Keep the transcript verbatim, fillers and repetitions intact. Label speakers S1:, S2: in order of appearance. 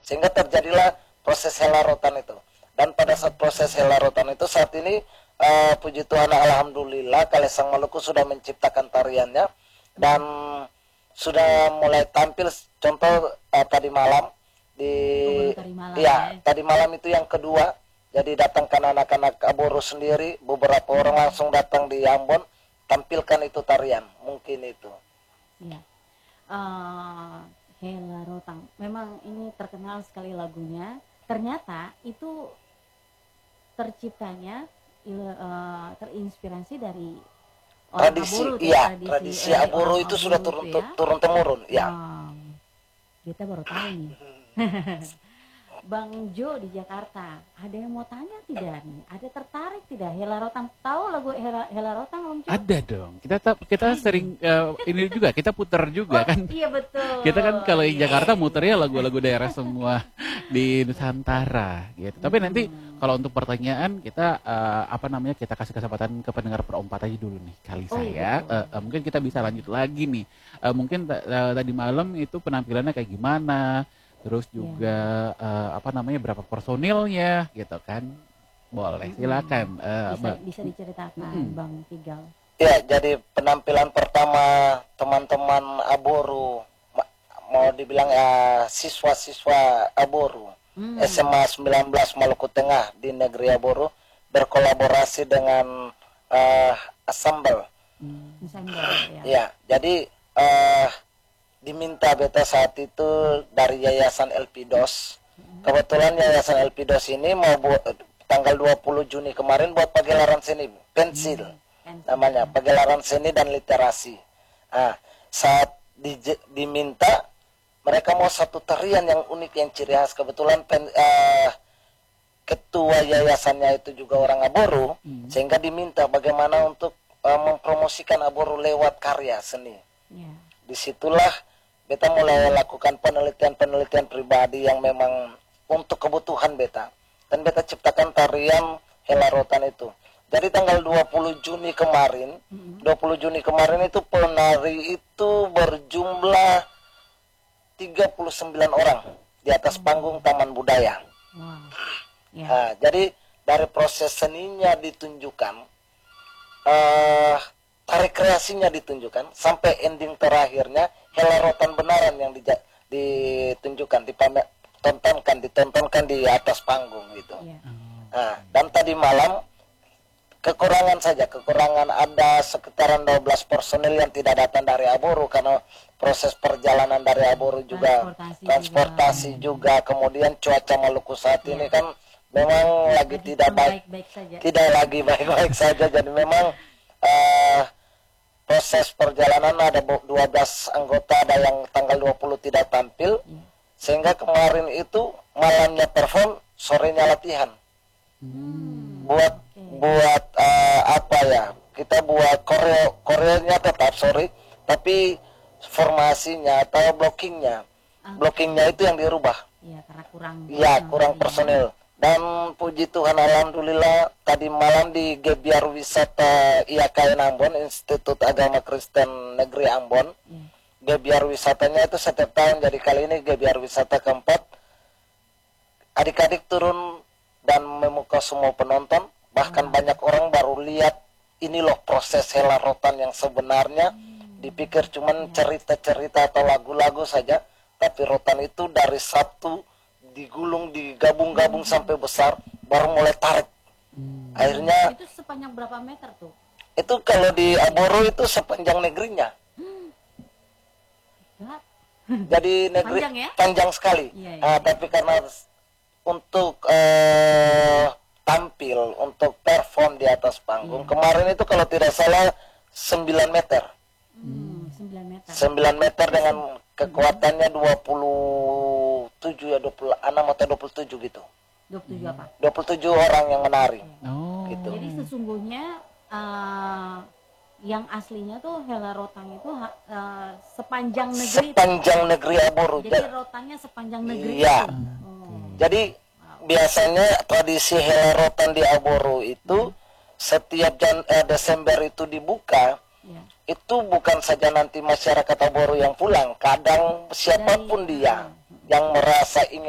S1: sehingga terjadilah proses helarotan itu. Dan pada saat proses helarotan itu saat ini uh, puji Tuhan alhamdulillah Kalesang Maluku sudah menciptakan tariannya dan sudah mulai tampil. Contoh uh, tadi malam di
S2: oh, tadi malam,
S1: ya,
S2: ya
S1: tadi malam itu yang kedua. Jadi datangkan anak-anak Aboru sendiri, beberapa orang langsung datang di Ambon, tampilkan itu tarian, mungkin itu.
S2: Ya. Uh, Helarotang, memang ini terkenal sekali lagunya. Ternyata itu terciptanya uh, terinspirasi dari orang
S1: tradisi,
S2: Aboru,
S1: iya,
S2: tradisi,
S1: tradisi
S2: eh,
S1: Aboru itu
S2: Aboru
S1: sudah turun
S2: itu ya?
S1: turun temurun, ya.
S2: Wow. Kita baru tahu nih. Bang Jo di Jakarta, ada yang mau tanya tidak nih? Ada tertarik tidak? Helarotang, tahu lagu Hela, Helarotang Bang Jo?
S3: Ada dong. Kita kita sering uh, ini juga kita putar juga oh, kan.
S2: Iya betul.
S3: Kita kan kalau di
S2: iya.
S3: Jakarta muternya lagu-lagu daerah semua di Nusantara gitu. Tapi nanti kalau untuk pertanyaan kita uh, apa namanya kita kasih kesempatan ke pendengar perempat aja dulu nih kali oh, saya. Iya, uh, uh, mungkin kita bisa lanjut lagi nih. Uh, mungkin uh, tadi malam itu penampilannya kayak gimana? Terus juga yeah. uh, apa namanya berapa personilnya gitu kan, boleh silakan uh,
S2: bisa, bisa diceritakan mm-hmm. Bang Tigal.
S1: Ya, jadi penampilan pertama teman-teman Aboru, mau dibilang ya siswa-siswa Aboru mm. S M A sembilan belas Maluku Tengah di negeri Aboru berkolaborasi dengan uh, Ensemble.
S2: Mm. Ensemble ya.
S1: Ya, jadi uh, diminta beta saat itu dari Yayasan L P D O S. Kebetulan Yayasan L P D O S ini mau buat tanggal dua puluh Juni kemarin buat pagelaran seni pensil. Hmm. Namanya pagelaran seni dan literasi. Nah, saat di, diminta mereka mau satu tarian yang unik yang ciri khas. Kebetulan pen, uh, ketua yayasannya itu juga orang Aboru, hmm. sehingga diminta bagaimana untuk uh, mempromosikan Aboru lewat karya seni. Yeah. Disitulah beta mulai lakukan penelitian-penelitian pribadi yang memang untuk kebutuhan beta. Dan beta ciptakan tarian Helarotan itu. Jadi tanggal dua puluh Juni kemarin, mm-hmm. dua puluh Juni kemarin itu penari itu berjumlah tiga puluh sembilan orang di atas panggung Taman Budaya.
S2: Wow. Yeah.
S1: Nah, jadi dari proses seninya ditunjukkan, uh, tarik kreasinya ditunjukkan, sampai ending terakhirnya Helarotan benaran yang di, ditunjukkan, ditontonkan, ditontonkan di atas panggung gitu. Yeah. Nah, dan tadi malam kekurangan saja, kekurangan ada sekitaran dua belas personil yang tidak datang dari Aboru karena proses perjalanan dari Aboru juga transportasi, transportasi juga. juga, kemudian cuaca Maluku saat yeah. ini kan memang lagi, lagi tidak baik, baik saja. tidak lagi baik-baik saja, jadi memang uh, proses perjalanan ada dua belas anggota, ada yang tanggal dua puluh tidak tampil, hmm. sehingga kemarin itu malamnya perform, sorenya latihan. Hmm. Buat okay. buat uh, apa ya? Kita buat koreo, koreonya tetap sorry, tapi formasinya atau blockingnya, okay. blockingnya itu yang dirubah.
S2: Iya, karena kurang.
S1: Iya, kurang personil. Dan puji Tuhan alhamdulillah tadi malam di Gebiar Wisata I A K N Ambon, Institut Agama Kristen Negeri Ambon. Hmm. Gebiar wisatanya itu setiap tahun, jadi kali ini Gebiar Wisata keempat. Adik-adik turun dan memukau semua penonton, bahkan hmm. banyak orang baru lihat ini loh proses Helarotan yang sebenarnya. Hmm. Dipikir cuman cerita-cerita atau lagu-lagu saja, tapi rotan itu dari satu digulung, digabung-gabung hmm. sampai besar, baru mulai tarik. Hmm. Akhirnya
S2: itu sepanjang berapa meter tuh?
S1: Itu kalau di Aboru itu sepanjang negerinya. Hmm. Jadi negeri panjang, ya? panjang sekali. Ya, ya, nah, ya. Tapi karena untuk uh, tampil, untuk perform di atas panggung, ya. Kemarin itu kalau tidak salah sembilan meter.
S2: Hmm, sembilan meter.
S1: sembilan meter dengan kekuatannya dua puluh tujuh ya, dua puluh enam atau dua puluh tujuh gitu.
S2: dua puluh tujuh apa?
S1: dua puluh tujuh orang yang menari.
S3: Oh.
S1: Gitu.
S2: Jadi sesungguhnya uh, yang aslinya tuh Helarotang itu uh, sepanjang negeri.
S1: Sepanjang itu. negeri Aboru.
S2: Jadi rotannya sepanjang negeri.
S1: Iya.
S2: Itu. Oh.
S1: Jadi wow. biasanya tradisi Helarotan di Aboru itu hmm. setiap Jan eh, Desember itu dibuka. Ya. Itu bukan saja nanti masyarakat Aboru yang pulang, kadang siapapun Dari, dia uh, yang merasa ingin